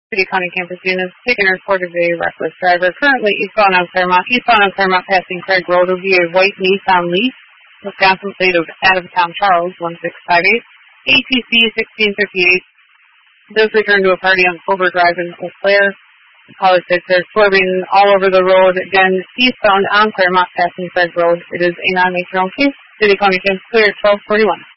City County campus units taking a report of a reckless driver currently eastbound on Claremont passing Craig Road will be a white Nissan Leaf, Wisconsin plate of Town Charles 1658, ATC 1658. Does return to a party on Clover Drive in Eau Claire. The caller said they're swerving all over the road. Again, eastbound on Claremont passing Craig Road. It is a non-major case. City County campus clear 1241.